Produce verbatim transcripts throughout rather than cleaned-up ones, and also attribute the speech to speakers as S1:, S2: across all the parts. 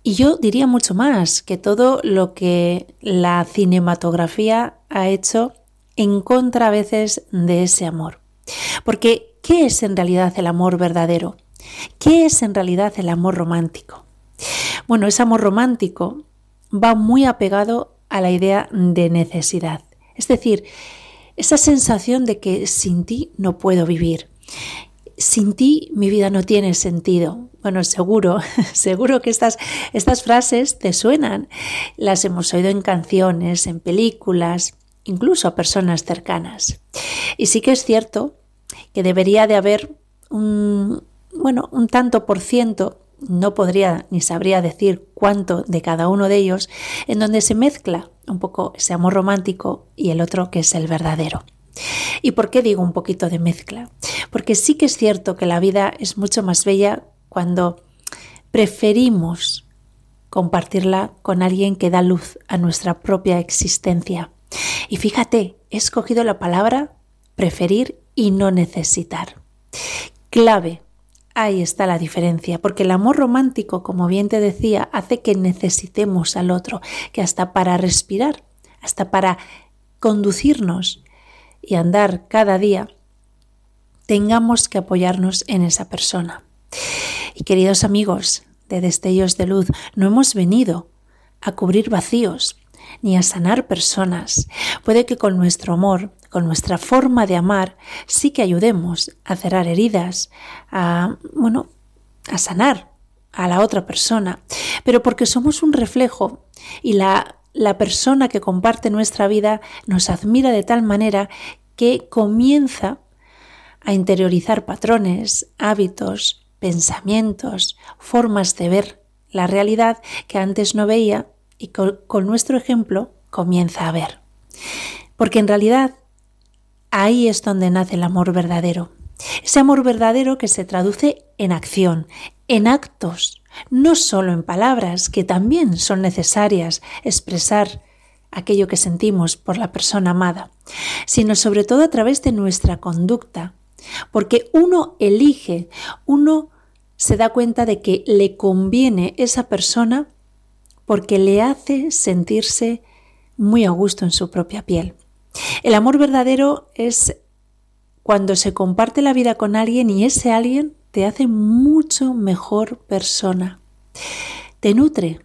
S1: Y yo diría mucho más, que todo lo que la cinematografía ha hecho en contra a veces de ese amor. Porque, ¿qué es en realidad el amor verdadero? ¿Qué es en realidad el amor romántico? Bueno, ese amor romántico va muy apegado a la idea de necesidad. Es decir, esa sensación de que sin ti no puedo vivir. Sin ti mi vida no tiene sentido. Bueno, seguro, seguro que estas, estas frases te suenan. Las hemos oído en canciones, en películas, incluso a personas cercanas. Y sí que es cierto que debería de haber un, bueno, un tanto por ciento, no podría ni sabría decir cuánto de cada uno de ellos, en donde se mezcla un poco ese amor romántico y el otro que es el verdadero. ¿Y por qué digo un poquito de mezcla? Porque sí que es cierto que la vida es mucho más bella cuando preferimos compartirla con alguien que da luz a nuestra propia existencia. Y fíjate, he escogido la palabra preferir y no necesitar. Clave, ahí está la diferencia, porque el amor romántico, como bien te decía, hace que necesitemos al otro, que hasta para respirar, hasta para conducirnos y andar cada día, tengamos que apoyarnos en esa persona. Y queridos amigos de Destellos de Luz, no hemos venido a cubrir vacíos ni a sanar personas. Puede que con nuestro amor, con nuestra forma de amar, sí que ayudemos a cerrar heridas, a, bueno, a sanar a la otra persona, pero porque somos un reflejo y la La persona que comparte nuestra vida nos admira de tal manera que comienza a interiorizar patrones, hábitos, pensamientos, formas de ver la realidad que antes no veía y con, con nuestro ejemplo comienza a ver. Porque en realidad ahí es donde nace el amor verdadero. Ese amor verdadero que se traduce en acción, en actos, no solo en palabras, que también son necesarias expresar aquello que sentimos por la persona amada, sino sobre todo a través de nuestra conducta, porque uno elige, uno se da cuenta de que le conviene esa persona porque le hace sentirse muy a gusto en su propia piel. El amor verdadero es cuando se comparte la vida con alguien y ese alguien te hace mucho mejor persona. Te nutre,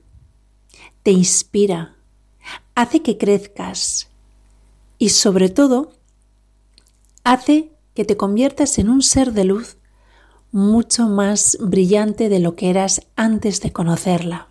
S1: te inspira, hace que crezcas y sobre todo hace que te conviertas en un ser de luz mucho más brillante de lo que eras antes de conocerla.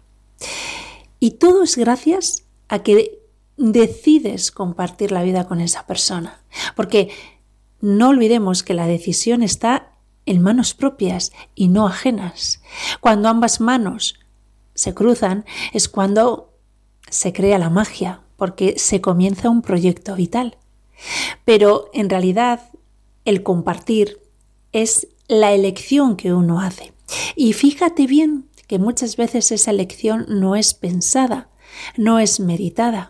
S1: Y todo es gracias a que decides compartir la vida con esa persona. Porque no olvidemos que la decisión está en manos propias y no ajenas. Cuando ambas manos se cruzan es cuando se crea la magia, porque se comienza un proyecto vital. Pero en realidad el compartir es la elección que uno hace. Y fíjate bien que muchas veces esa elección no es pensada, no es meditada.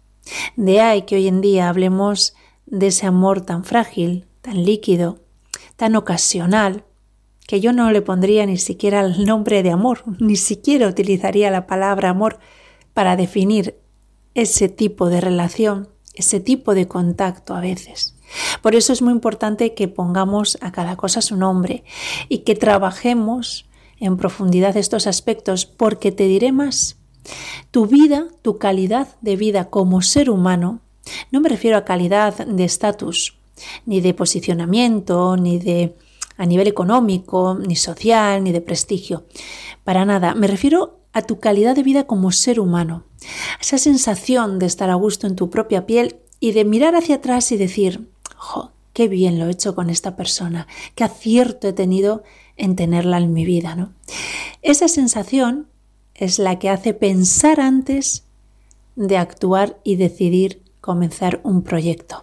S1: De ahí que hoy en día hablemos de ese amor tan frágil, tan líquido, tan ocasional, que yo no le pondría ni siquiera el nombre de amor, ni siquiera utilizaría la palabra amor para definir ese tipo de relación, ese tipo de contacto a veces. Por eso es muy importante que pongamos a cada cosa su nombre y que trabajemos en profundidad estos aspectos, porque te diré más. Tu vida, tu calidad de vida como ser humano, no me refiero a calidad de estatus, ni de posicionamiento, ni de a nivel económico, ni social, ni de prestigio. Para nada. Me refiero a tu calidad de vida como ser humano. Esa sensación de estar a gusto en tu propia piel y de mirar hacia atrás y decir, ¡jo, qué bien lo he hecho con esta persona! ¡Qué acierto he tenido en tenerla en mi vida!, ¿no? Esa sensación es la que hace pensar antes de actuar y decidir comenzar un proyecto.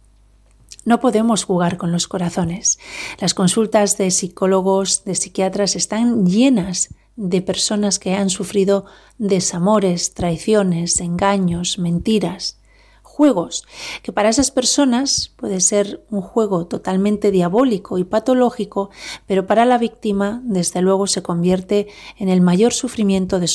S1: No podemos jugar con los corazones. Las consultas de psicólogos, de psiquiatras están llenas de personas que han sufrido desamores, traiciones, engaños, mentiras, juegos, que para esas personas puede ser un juego totalmente diabólico y patológico, pero para la víctima, desde luego, se convierte en el mayor sufrimiento de su